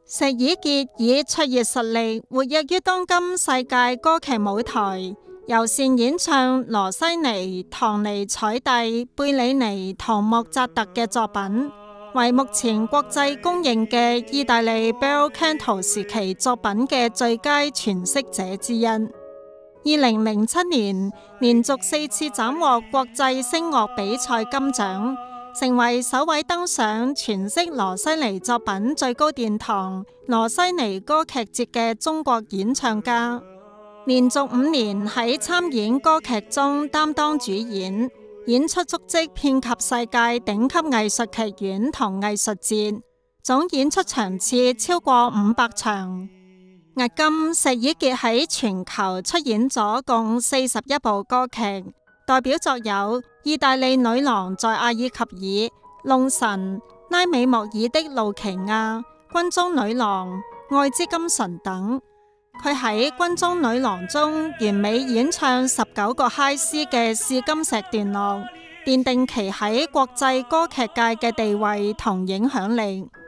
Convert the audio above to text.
石以潔以卓越實力活躍於當今世界歌劇舞台，尤善演唱羅西尼、唐尼采蒂、貝里尼同莫扎特嘅作品，為目前國際公認嘅意大利 Bel Canto 時期作品嘅最佳詮釋者之一。2007年連續4次斬獲國際聲樂比賽金獎，成為首位登上詮釋羅西尼作品最高殿堂羅西尼歌劇節嘅中國演唱家。連續5年喺參演歌劇中擔當主演，演出足跡遍及世界頂級藝術劇院同藝術節，總演出場次超過500場。迄今石以潔喺全球出演咗共41部歌劇，代表作有《意大利女郎在阿爾及爾》、《弄臣》、拉美莫爾的露琪亞、軍中女郎、愛之金唇等。佢喺軍中女郎中完美演唱19個嗨絲嘅試金石段落，奠定其喺國際歌劇界嘅地位同影響力。